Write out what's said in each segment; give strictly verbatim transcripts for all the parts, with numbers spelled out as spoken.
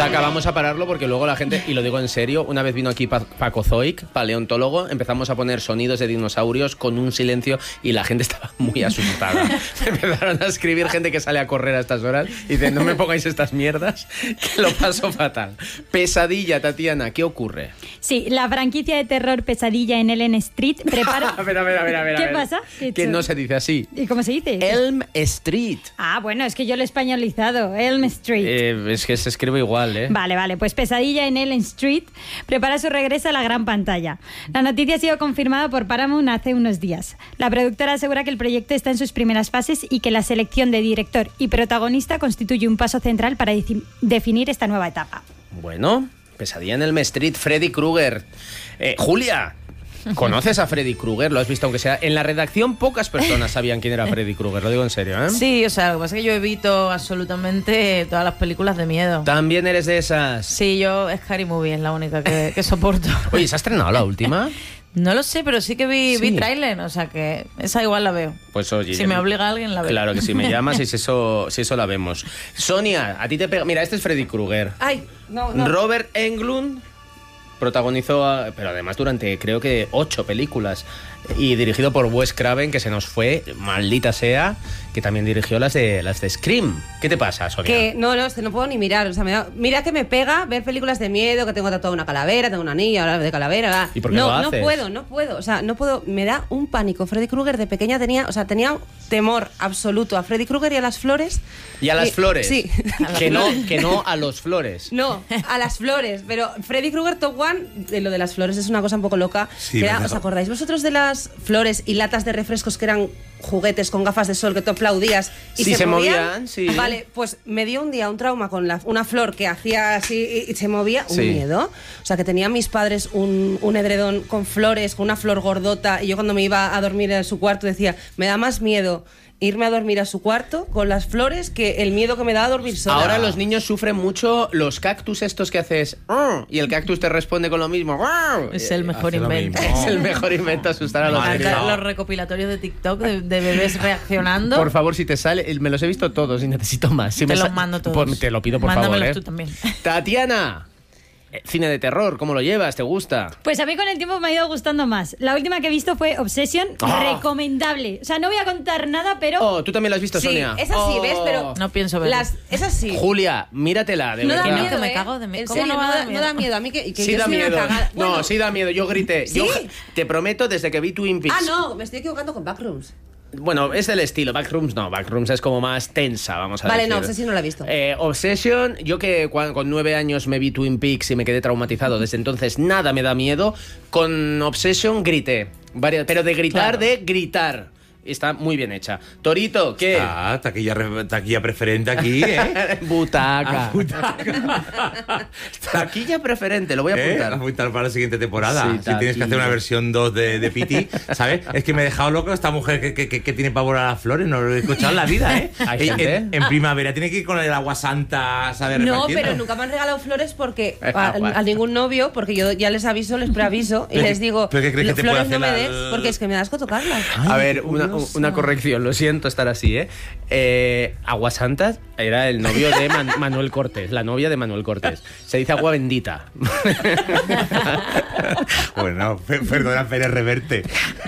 Butaca, vamos a pararlo porque luego la gente, y lo digo en serio, una vez vino aquí Paco Zoic, paleontólogo, empezamos a poner sonidos de dinosaurios con un silencio y la gente estaba muy asustada. Empezaron a escribir gente que sale a correr a estas horas y dicen, no me pongáis estas mierdas, que lo paso fatal. Pesadilla, Tatiana, ¿qué ocurre? Sí, la franquicia de terror Pesadilla en Elm Street prepara... a ver, a ver, a ver, a ver. ¿Qué a ver. pasa? ¿Qué que no se dice así. ¿Y cómo se dice? Elm Street. Ah, bueno, es que yo lo he españolizado. Elm Street. Eh, es que se escribe igual, ¿eh? Vale, vale. Pues Pesadilla en Elm Street prepara su regreso a la gran pantalla. La noticia ha sido confirmada por Paramount hace unos días. La productora asegura que el proyecto está en sus primeras fases y que la selección de director y protagonista constituye un paso central para definir esta nueva etapa. Bueno, Pesadilla en Elm Street, Freddy Krueger. Eh, Julia, ¿conoces a Freddy Krueger? ¿Lo has visto aunque sea? En la redacción pocas personas sabían quién era Freddy Krueger, lo digo en serio, ¿eh? Sí, o sea, lo que pasa es que yo evito absolutamente todas las películas de miedo. ¿También eres de esas? Sí, yo Scary Movie es la única que, que soporto. Oye, ¿se ha estrenado la última? No lo sé, pero sí que vi, Sí. vi tráiler, o sea que esa igual la veo. Pues oye, Si me obliga alguien, la veo. Claro que si me llamas y si eso, si eso la vemos. Sonia, a ti te pega... Mira, este es Freddy Krueger. Ay, no, no. Robert Englund protagonizó, a- pero además durante creo que ocho películas, y dirigido por Wes Craven, que se nos fue, maldita sea, que también dirigió las de las de Scream. ¿Qué te pasa, Sonia? Que no, no, es que no puedo ni mirar. O sea, me da- mira que me pega ver películas de miedo, que tengo tatuada una calavera, tengo una anilla, ahora de calavera. ¿verdad? ¿Y por qué no, lo no haces? puedo, no puedo. O sea, no puedo. Me da un pánico. Freddy Krueger de pequeña tenía, o sea, tenía temor absoluto a Freddy Krueger y a las flores. ¿Y a las Y- flores? Sí. Que no, que no a los flores. No, a las flores. Pero Freddy Krueger Top One, de lo de las flores es una cosa un poco loca. Sí, Que era- me ¿Os dejo. acordáis vosotros de las flores y latas de refrescos que eran juguetes con gafas de sol que tú aplaudías y Sí, se, se movían? movían, sí. Vale, pues me dio un día un trauma con la- una flor que hacía así y, y se movía, un Sí. miedo. O sea, que tenían mis padres un, un edredón con flores, con una flor gordota, y yo cuando me iba a dormir en su cuarto decía, me da más miedo irme a dormir a su cuarto con las flores que el miedo que me da a dormir sola. Ahora los niños sufren mucho los cactus estos que haces "Arr", y el cactus te responde con lo mismo. "Arr". Es el mejor Hace lo invento. mismo. Es el mejor invento, asustar a los Me Madre niños. encantan mía. los recopilatorios de TikTok de, de bebés reaccionando. Por favor, si te sale, me los he visto todos y necesito más. Si Te me los sa- mando todos. Pues te lo pido, por Mándamelos favor. ¿eh? tú también. Tatiana, eh, cine de terror, ¿cómo lo llevas? ¿Te gusta? Pues a mí con el tiempo me ha ido gustando más. La última que he visto fue Obsession, Ah. recomendable. O sea, no voy a contar nada, pero... Oh, tú también lo has visto, Sí, Sonia. es así, Oh. ¿ves? Pero No pienso verlo. las, es así. Julia, míratela, de No da verdad. no, miedo, que me ¿eh? cago de miedo. En ¿Cómo serio, no va no a da, dar no miedo? da miedo. A mí que, que Sí yo da soy una miedo. cagada. No, Bueno, sí da miedo. Yo grité. ¿Sí? Yo, te prometo, desde que vi Twin Peaks. Ah, no, me estoy equivocando con Backrooms. Bueno, es del estilo. Backrooms no. Backrooms es como más tensa, vamos a Vale, decir. no, Obsession no la he visto. Eh, Obsession, yo que cua- con nueve años me vi Twin Peaks y me quedé traumatizado. Desde entonces nada me da miedo. Con Obsession grité. Varias, pero de gritar, Claro. de gritar. Está muy bien hecha. Torito, ¿qué? Ah, taquilla, re- taquilla preferente aquí, ¿eh? Butaca. Ah, butaca. Taquilla preferente, lo voy a ¿Eh? apuntar. Apuntar para la siguiente temporada. Sí, si tienes que hacer taquilla. una versión dos de, de Piti, ¿sabes? Es que me he dejado loco esta mujer que, que, que, que tiene pavor a las flores. No lo he escuchado en la vida, ¿eh? Hay en, gente. en- en primavera tiene que ir con el agua santa, ¿sabes? No, Repartiendo. pero nunca me han regalado flores porque a, Ah, bueno. a ningún novio, porque yo ya les aviso, les preaviso y ¿Pero les qué- digo, pero qué crees que te flores puede no me hacer des la- porque es que me das con tocarlas. Ay, A ver, qué una, curioso. una corrección, lo siento estar así, ¿eh? eh Aguasanta era el novio de Man- Manuel Cortés, la novia de Manuel Cortés. Se dice agua bendita. Bueno, pe- perdona, Pérez Reverte.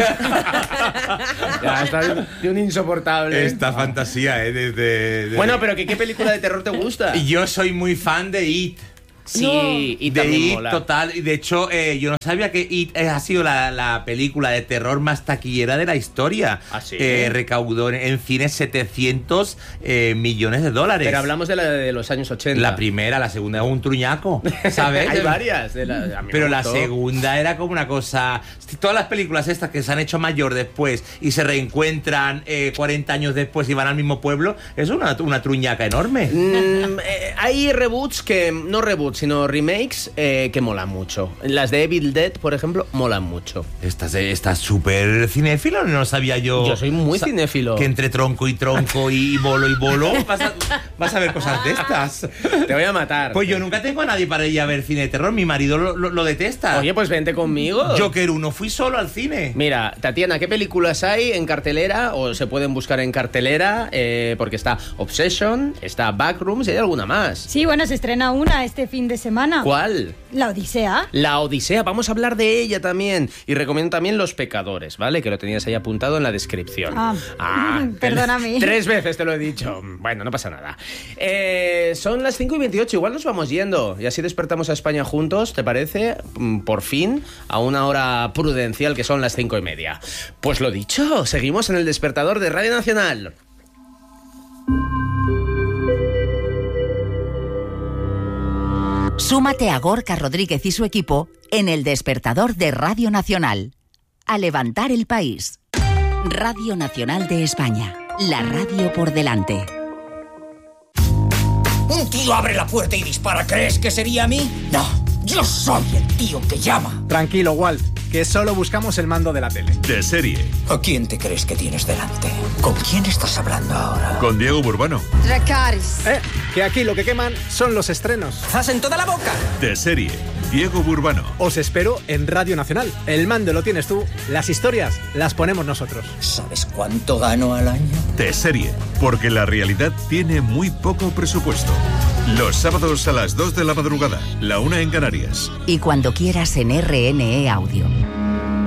Ya, está de un, de un insoportable. Esta fantasía, ¿eh? Desde, de- Bueno, pero que, ¿qué película de terror te gusta? Y yo soy muy fan de It. Sí, y de también It, mola. total. Y de hecho, eh, yo no sabía que It eh, ha sido la, la película de terror más taquillera de la historia. ¿Ah, sí? Eh, recaudó en, en cines setecientos eh, millones de dólares. Pero hablamos de la de los años ochenta. La primera, la segunda es un truñaco, ¿sabes? Hay varias. De la, a mí me Pero la gustó. segunda era como una cosa... Todas las películas estas que se han hecho mayor después y se reencuentran eh, cuarenta años después y van al mismo pueblo, es una, una truñaca enorme. Mm, eh, hay reboots que... No reboots, sino remakes eh, que molan mucho. Las de Evil Dead, por ejemplo, molan mucho. Estás estás súper cinéfilo, no sabía yo. Yo soy muy cinéfilo. Que entre tronco y tronco y bolo y bolo vas a, vas a ver cosas de estas. Te voy a matar. Pues yo nunca tengo a nadie para ir a ver cine de terror. Mi marido lo, lo, lo detesta. Oye, pues vente conmigo. Joker uno, fui solo al cine. Mira, Tatiana, ¿qué películas hay en cartelera? O se pueden buscar en cartelera, eh, porque está Obsession, está Backrooms y hay alguna más. Sí, bueno, se estrena una este fin de semana. ¿Cuál? La Odisea. La Odisea, vamos a hablar de ella también. Y recomiendo también Los Pecadores, ¿vale? Que lo tenías ahí apuntado en la descripción. Ah, ah perdóname. Tres veces te lo he dicho. Bueno, no pasa nada. Eh, son las cinco y veintiocho, igual nos vamos yendo. Y así despertamos a España juntos, ¿te parece? Por fin, a una hora prudencial que son las cinco y media. Pues lo dicho, seguimos en el despertador de Radio Nacional. Súmate a Gorka Rodríguez y su equipo en el despertador de Radio Nacional. A levantar el país. Radio Nacional de España. La radio por delante. Un tío abre la puerta y dispara. ¿Crees que sería a mí? No, yo soy el tío que llama. Tranquilo, Walt, que solo buscamos el mando de la tele. De serie. ¿A quién te crees que tienes delante? ¿Con quién estás hablando ahora? Con Diego Burbano. Dracarys. Eh, que aquí lo que queman son los estrenos. ¡Zas en toda la boca! De serie. Diego Burbano. Os espero en Radio Nacional. El mando lo tienes tú, las historias las ponemos nosotros. ¿Sabes cuánto gano al año? De serie. Porque la realidad tiene muy poco presupuesto. Los sábados a las dos de la madrugada, la una en Canarias. Y cuando quieras en R N E Audio.